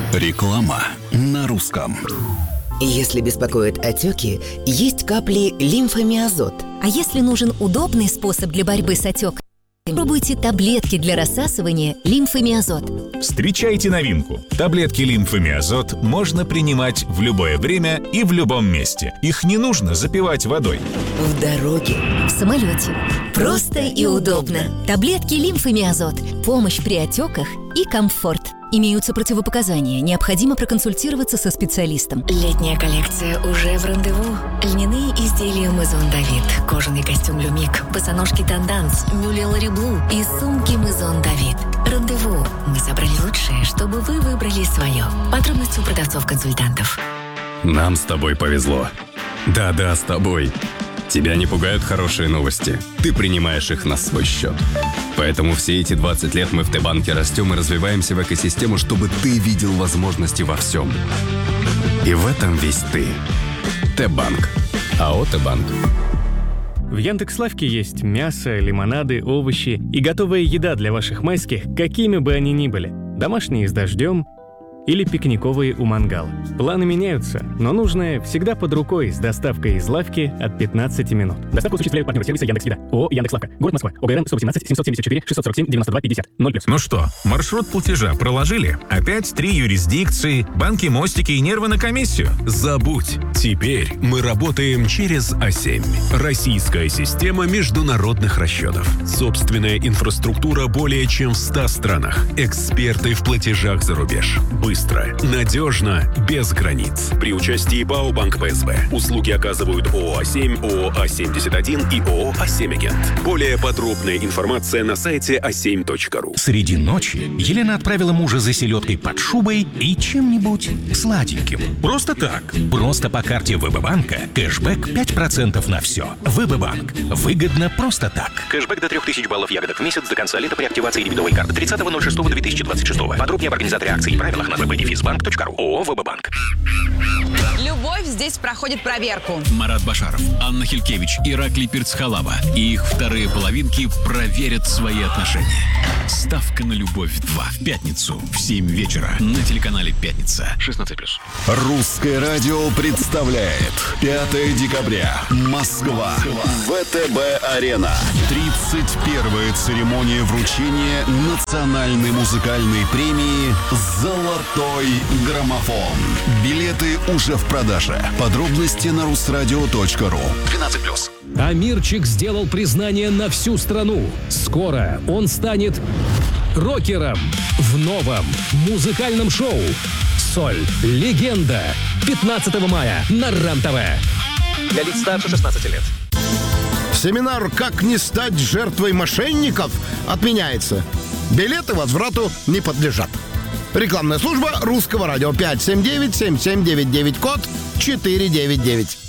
Реклама на русском. Если беспокоят отеки, есть капли лимфомиазот. А если нужен удобный способ для борьбы с отеком, пробуйте таблетки для рассасывания лимфомиазот. Встречайте новинку. Таблетки лимфомиазот можно принимать в любое время и в любом месте. Их не нужно запивать водой. В дороге, В самолете. Просто и удобно. Таблетки лимфомиазот. Помощь при отеках и комфорт. Имеются противопоказания. Необходимо проконсультироваться со специалистом. Летняя коллекция уже в рандеву. Льняные изделия Maison David, кожаный костюм Люмик, босоножки Танданс, мюле Лариблу и сумки Maison David. Рандеву. Мы собрали лучшее, чтобы вы выбрали свое. Подробности у продавцов-консультантов. Нам с тобой повезло. Да-да, с тобой. Тебя не пугают хорошие новости. Ты принимаешь их на свой счет. Поэтому все эти 20 лет мы в Т-банке растем и развиваемся в экосистему, чтобы ты видел возможности во всем. И в этом весь ты. Т-банк. АО «Т-банк». В Яндекс.Лавке есть мясо, лимонады, овощи и готовая еда для ваших майских, какими бы они ни были. Домашние с дождем или пикниковые у мангала. Планы меняются, но нужное всегда под рукой с доставкой из лавки от 15 минут. Доставку осуществляют партнеры сервиса Яндекс.Еда. ООО «Яндекс.Лавка». Город Москва. ОГРН 118 774 647 92 50. 0+. Ну что, маршрут платежа проложили? Опять 3 юрисдикции, банки, мостики и нервы на комиссию? Забудь. Теперь мы работаем через А7. Российская система международных расчетов. Собственная инфраструктура более чем в 100 странах. Эксперты в платежах за рубеж. Быстро, надежно, без границ. При участии ПАО «Банк ПСБ». Услуги оказывают ООО «А7», ООО «А71» и ООО «А7-Агент». Более подробная информация на сайте a7.ru. Среди ночи Елена отправила мужа за селедкой под шубой и чем-нибудь сладеньким. Просто так. Просто по карте ВБ-банка кэшбэк 5% на все. ВБ-банк. Выгодно просто так. Кэшбэк до 3000 баллов ягодок в месяц до конца лета при активации дебетовой карты 30.06.2026. Подробнее об организаторе акций и правилах на www.defizbank.ru. ООО «ВБ-банк». Любовь здесь проходит проверку. Марат Башаров, Анна Хилькевич, Ираклий Перцхалава и их вторые половинки проверят свои отношения. Ставка на любовь 2 в пятницу в 7 вечера на телеканале «Пятница». 16+. Русское радио представляет 5 декабря. Москва. ВТБ-арена. 31-я церемония вручения национальной музыкальной премии «Золотой граммофон». Билеты уже в продаже. Подробности на russradio.ru. 12+. Амирчик сделал признание на всю страну. Скоро он станет рокером в новом музыкальном шоу «Соль. Легенда». 15 мая на РЕН-ТВ. Для лиц старше 16 лет. Семинар «Как не стать жертвой мошенников» отменяется. Билеты возврату не подлежат. Рекламная служба Русского радио 579-7799, код 499.